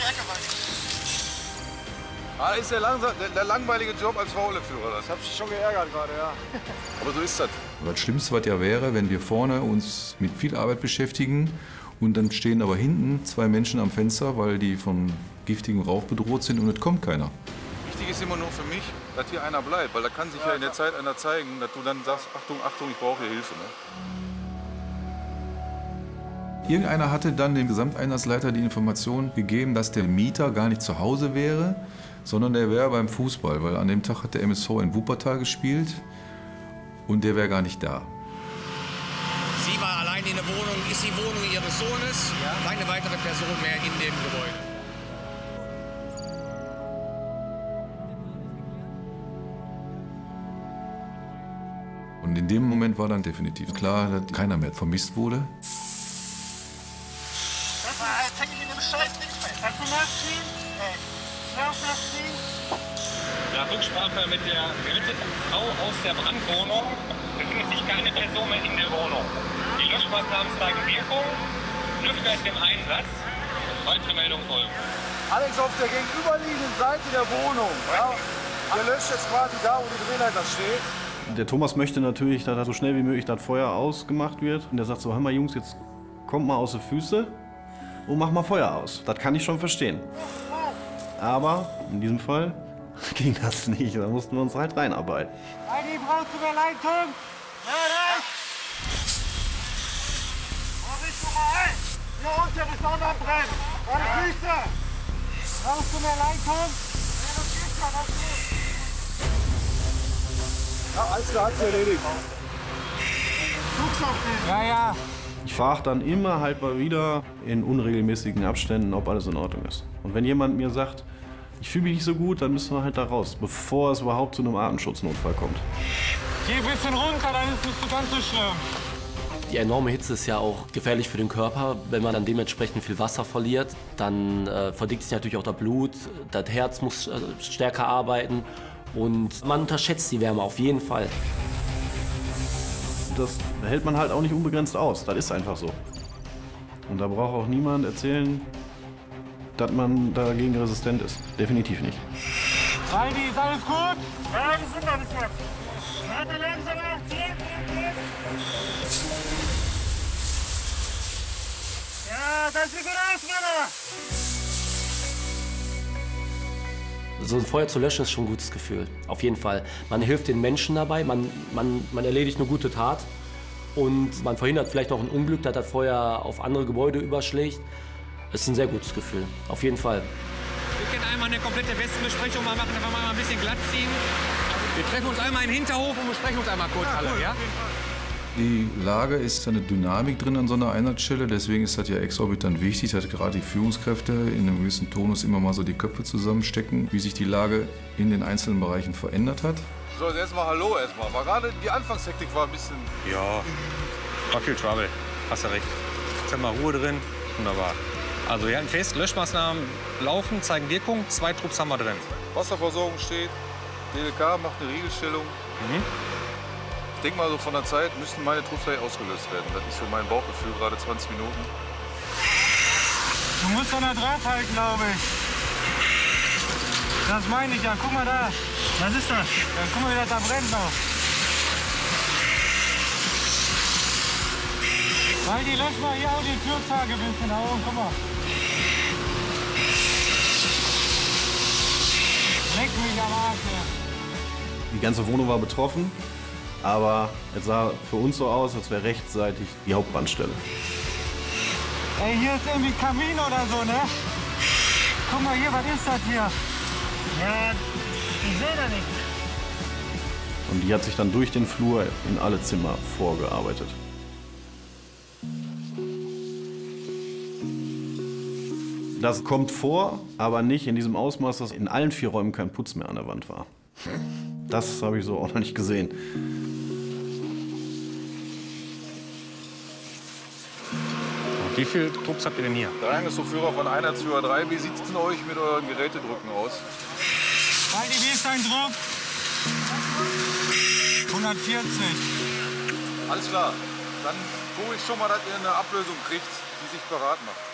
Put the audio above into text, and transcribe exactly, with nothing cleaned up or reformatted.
die Ecke bei dir. Ah, ist der, langsam, der, der langweilige Job als Fauleführer. Das hat mich schon geärgert gerade, ja. Aber so ist das. Das Schlimmste, was ja wäre, wenn wir vorne uns mit viel Arbeit beschäftigen und dann stehen aber hinten zwei Menschen am Fenster, weil die von giftigem Rauch bedroht sind und es kommt keiner. Wichtig ist immer nur für mich, dass hier einer bleibt, weil da kann sich ja, ja in der Zeit einer zeigen, dass du dann sagst, Achtung, Achtung, ich brauche hier Hilfe. Ne? Irgendeiner hatte dann dem Gesamteinsatzleiter die Information gegeben, dass der Mieter gar nicht zu Hause wäre, sondern der wäre beim Fußball, weil an dem Tag hat der M S V in Wuppertal gespielt und der wäre gar nicht da. Sie war allein in der Wohnung, ist die Wohnung ihres Sohnes, ja. Keine weitere Person mehr in dem Gebäude. Und in dem Moment war dann definitiv klar, dass keiner mehr vermisst wurde. Jetzt häng ich in dem Scheiß nicht fest. Kannst du nachziehen? Ey, schnell nachziehen. Nach Rücksprache mit der geretteten Frau aus der Brandwohnung befindet sich keine Person mehr in der Wohnung. Die Löschmaßnahmen zeigen Wirkung. Lüfter ist im Einsatz. Weitere Meldungen folgen. Alex, auf der gegenüberliegenden Seite der Wohnung. Ja, der löscht jetzt quasi da, wo die Drehleiter steht. Der Thomas möchte natürlich, dass so schnell wie möglich das Feuer ausgemacht wird. Und der sagt so, hör mal Jungs, jetzt kommt mal aus den Füßen und mach mal Feuer aus. Das kann ich schon verstehen. Aber in diesem Fall ging das nicht. Da mussten wir uns halt reinarbeiten. Heidi, brauchst du mehr Leitung? Ja, ja. Wo bist du mal ein? Hier unten ist noch am Brennen. Deine Füße. Brauchst du mehr Leitung? Ja, das geht schon, das geht. Ja, alles klar, hat's erledigt. Guck's auf den. Ja, ja. Ich frage dann immer halt mal wieder in unregelmäßigen Abständen, ob alles in Ordnung ist. Und wenn jemand mir sagt, ich fühle mich nicht so gut, dann müssen wir halt da raus, bevor es überhaupt zu einem Atemschutznotfall kommt. Geh ein bisschen runter, dann ist es nicht so ganz so schlimm. Die enorme Hitze ist ja auch gefährlich für den Körper. Wenn man dann dementsprechend viel Wasser verliert, dann äh, verdickt sich natürlich auch das Blut, das Herz muss äh, stärker arbeiten und man unterschätzt die Wärme auf jeden Fall. Das hält man halt auch nicht unbegrenzt aus, das ist einfach so. Und da braucht auch niemand erzählen, dass man dagegen resistent ist. Definitiv nicht. Heidi, ist alles gut? Ja, das ist alles gut. Warte langsam aufziehen. Ja, das sieht gut aus, Männer. So ein Feuer zu löschen ist schon ein gutes Gefühl, auf jeden Fall. Man hilft den Menschen dabei, man, man, man erledigt eine gute Tat und man verhindert vielleicht noch ein Unglück, dass das Feuer auf andere Gebäude überschlägt. Es ist ein sehr gutes Gefühl, auf jeden Fall. Wir können einmal eine komplette Westenbesprechung mal machen, einfach mal ein bisschen glatt ziehen. Wir treffen uns einmal im Hinterhof und besprechen uns einmal kurz alle, ja? Die Lage ist eine Dynamik drin an so einer Einsatzstelle, deswegen ist das ja exorbitant wichtig, dass gerade die Führungskräfte in einem gewissen Tonus immer mal so die Köpfe zusammenstecken, wie sich die Lage in den einzelnen Bereichen verändert hat. So, jetzt erstmal Hallo erstmal. War gerade die Anfangshektik war ein bisschen. Ja, war viel Trouble. Hast du recht. Jetzt haben wir Ruhe drin. Wunderbar. Also wir hatten fest, Löschmaßnahmen laufen, zeigen Wirkung. Zwei Trupps haben wir drin. Wasserversorgung steht. D L K macht eine Regelstellung. Mhm. Ich denke mal, so von der Zeit müssten meine Trupps gleich ausgelöst werden. Das ist so mein Bauchgefühl, gerade zwanzig Minuten. Du musst an der Draht halten, glaube ich. Das meine ich ja. Guck mal da. Was ist das? Ja, guck mal, wie das da brennt noch. Heidi, lösch mal hier auch die Türzage ein bisschen da oben. Guck mal. Leck mich am Arsch. Die ganze Wohnung war betroffen, aber es sah für uns so aus, als wäre rechtsseitig die Hauptbrandstelle. Ey, hier ist irgendwie Kamin oder so, ne? Guck mal hier, was ist das hier? Ja, ich sehe da nichts. Und die hat sich dann durch den Flur in alle Zimmer vorgearbeitet. Das kommt vor, aber nicht in diesem Ausmaß, dass in allen vier Räumen kein Putz mehr an der Wand war. Das habe ich so auch noch nicht gesehen. Wie viele Trupps habt ihr denn hier? Der Einsatzführer von Einheitsführer drei, wie sieht es denn euch mit euren Gerätedrücken aus? Heidi, wie ist dein Druck? hundertvierzig. Alles klar. Dann gucke ich schon mal, dass ihr eine Ablösung kriegt, die sich parat macht.